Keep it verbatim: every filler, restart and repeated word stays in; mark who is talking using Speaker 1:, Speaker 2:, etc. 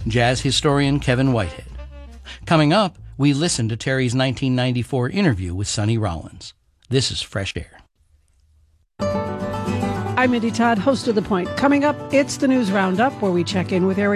Speaker 1: jazz historian Kevin Whitehead. Coming up, we listen to Terry's nineteen ninety-four interview with Sonny Rollins. This is Fresh Air.
Speaker 2: I'm Mindy Todd, host of The Point. Coming up, it's the News Roundup, where we check in with area